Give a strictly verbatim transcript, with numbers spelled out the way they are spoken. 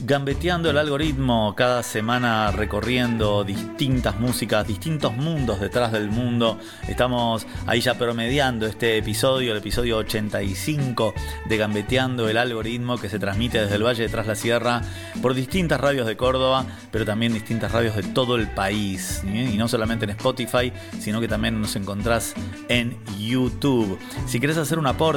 Gambeteando el algoritmo, cada semana recorriendo distintas músicas, distintos mundos detrás del mundo. Estamos ahí ya promediando este episodio, el episodio ochenta y cinco de Gambeteando el algoritmo, que se transmite desde el Valle de Tras la Sierra por distintas radios de Córdoba, pero también distintas radios de todo el país, ¿eh? Y no solamente en Spotify, sino que también nos encontrás en YouTube. Si querés hacer un aporte